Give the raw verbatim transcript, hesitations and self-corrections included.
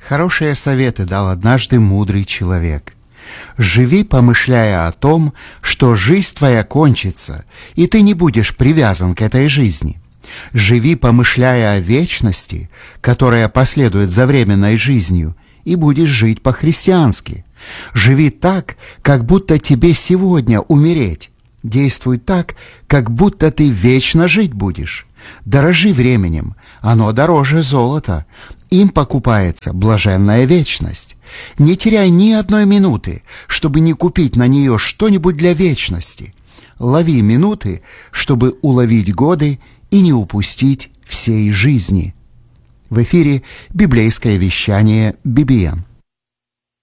Хорошие советы дал однажды мудрый человек. Живи, помышляя о том, что жизнь твоя кончится, и ты не будешь привязан к этой жизни. Живи, помышляя о вечности, которая последует за временной жизнью, и будешь жить по-христиански. Живи так, как будто тебе сегодня умереть. Действуй так, как будто ты вечно жить будешь. Дорожи временем, оно дороже золота. Им покупается блаженная вечность. Не теряй ни одной минуты, чтобы не купить на нее что-нибудь для вечности. Лови минуты, чтобы уловить годы и не упустить всей жизни. В эфире библейское вещание би би эн.